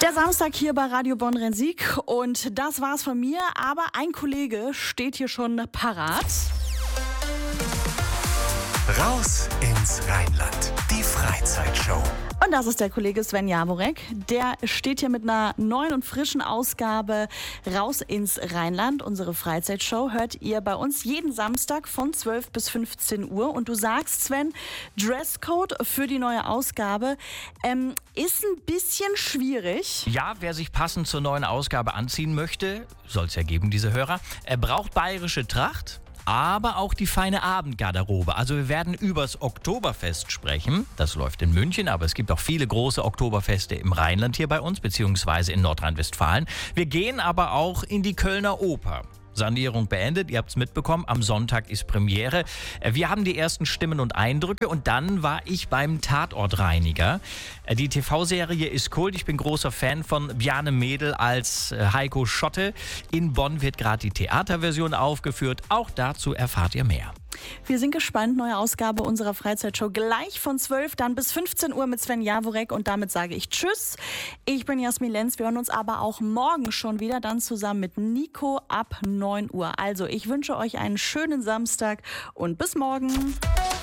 Der Samstag hier bei Radio Bonn-Rhein-Sieg und das war's von mir, aber ein Kollege steht hier schon parat. Raus ins Rheinland, die Freizeitshow. Und das ist der Kollege Sven Jaworek. Der steht hier mit einer neuen und frischen Ausgabe Raus ins Rheinland. Unsere Freizeitshow hört ihr bei uns jeden Samstag von 12 bis 15 Uhr. Und du sagst, Sven, Dresscode für die neue Ausgabe ist ein bisschen schwierig. Ja, wer sich passend zur neuen Ausgabe anziehen möchte, soll es ja geben, diese Hörer, er braucht bayerische Tracht. Aber auch die feine Abendgarderobe. Also wir werden übers Oktoberfest sprechen. Das läuft in München, aber es gibt auch viele große Oktoberfeste im Rheinland hier bei uns, beziehungsweise in Nordrhein-Westfalen. Wir gehen aber auch in die Kölner Oper. Sanierung beendet, ihr habt es mitbekommen, am Sonntag ist Premiere. Wir haben die ersten Stimmen und Eindrücke und dann war ich beim Tatortreiniger. Die TV-Serie ist Kult, ich bin großer Fan von Bjarne Mädel als Heiko Schotte. In Bonn wird gerade die Theaterversion aufgeführt, auch dazu erfahrt ihr mehr. Wir sind gespannt, neue Ausgabe unserer Freizeitshow gleich von 12 dann bis 15 Uhr mit Sven Jaworek und damit sage ich Tschüss. Ich bin Jasmin Lenz, wir hören uns aber auch morgen schon wieder, dann zusammen mit Nico ab 9 Uhr. Also ich wünsche euch einen schönen Samstag und bis morgen.